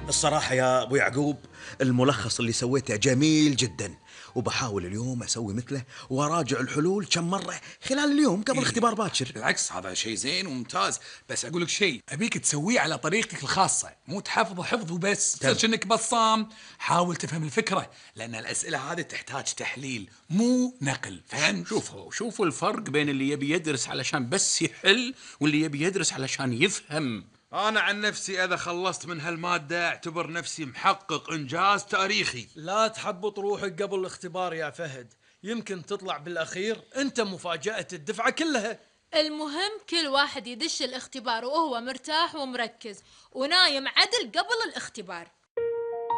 الصراحة يا أبو يعقوب، الملخص اللي سويته جميل جدا، وبحاول اليوم أسوي مثله وأراجع الحلول كم مرة خلال اليوم قبل إيه، اختبار باكر. بالعكس هذا شيء زين وممتاز. بس اقول لك شيء، ابيك تسويه على طريقتك الخاصه، مو تحفظ حفظ وبس تصير تم. شنك بصام. حاول تفهم الفكره، لان الاسئله هذه تحتاج تحليل مو نقل، فهمت؟ شوفوا الفرق بين اللي يبي يدرس علشان بس يحل واللي يبي يدرس علشان يفهم. أنا عن نفسي إذا خلصت من هالمادة أعتبر نفسي محقق إنجاز تاريخي. لا تحبط روحك قبل الاختبار يا فهد، يمكن تطلع بالأخير أنت مفاجأة الدفعة كلها. المهم كل واحد يدش الاختبار وهو مرتاح ومركز ونايم عدل قبل الاختبار.